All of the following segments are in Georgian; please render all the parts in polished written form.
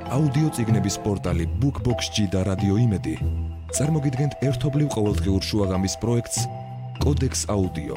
აუდიო წიგნების პორტალი BookBox-ში და რადიო იმედი წარმოგიდგენთ ერთობლივ ყოველდღიურ შუაღამის პროექტს კოდექს აუდიო.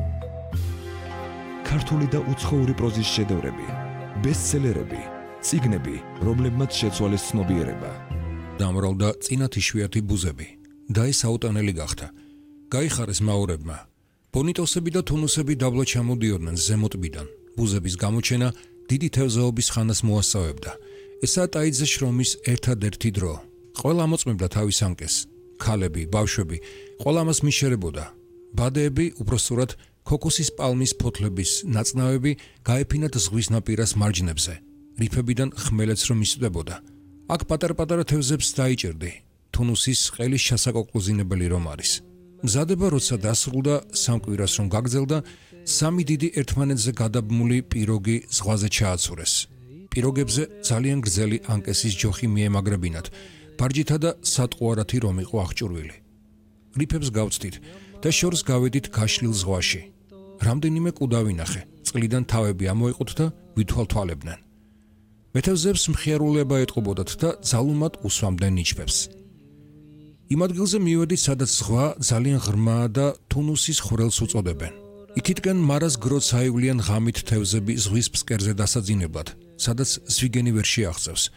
ქართული და უცხოური პროზის შედევრები, ბესტსელერები, წიგნები, რომლებმაც შეცვალეს ცნობიერება. დამრავლდა წინათ იშვიათი ბუზები და ეს აუტანელი გახდა. გაიხარეს მაურებმა. ბონიტოსები და თუნუსები დაბლა ჩამოდიოდნენ ზემო ტბიდან. ბუზების გამოჩენა დიდი თევზაობის ხანას მოასწავებდა. ესაა ტაიძე შრომის ერთადერთი დრო. ყველა მოწმებდა თავის ანკეს. ქალები, ბავშვები, ყველა მას მიშერებოდა. ბადეები, უпроსტურად ქოქოსის პალმის ფოთლების ნაწნავები გაეფინათ ზღვის ნაპირას მარჯნებზე. რიფებიდან ხმელეთს რომ ისვდებოდა. აქ პატარ-პატარა თევზებს დაიჭერდი. თუნუსის ყელის ჩასაკოკლოზინებელი რომ არის. მზადება როცა დასრულდა, სამკვირას რომ გაგრძელდა, სამი დიდი ერთმანეთზე გადაბმული პიროგი ზღვაზე ჩააცურეს. პიროგებზე ძალიან გრძელი ანკესის ჯოხი მიემაგრებინათ, ბარჯითა და სატყუარათი რომ იყო აღჭურვილი. რიფებს გავწდით და შორს გავედით გაშლილ ზღვაში. რამდენიმე კუდა ვინახე, წყლიდან თავები ამოიყოთ და ვითვალთვალებდნენ. მეთევზებს მხიარულება ეტყობოდათ და ძალუმად უსვამდნენ ნიჩბებს. იმ ადგილზე მივედით, სადაც ზღვა ძალიან ღრმაა და თუნუსის ხვრელს უწოდებენ. იქითკენ მარას გროც აივლიან ღამით თევზები ზღვის ფსკერზე დასაძინებლად, სადაც ზვიგენი ვერ შეაღწევს.